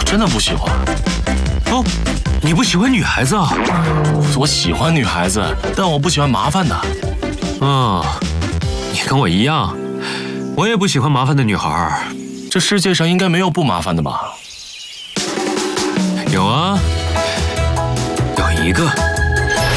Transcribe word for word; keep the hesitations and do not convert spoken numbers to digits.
真的不喜欢。 哦，你不喜欢女孩子啊？ 我喜欢女孩子，但我不喜欢麻烦的。 啊，你跟我一样，我也不喜欢麻烦的女孩。 这世界上应该没有不麻烦的吧？ 有啊，有一个。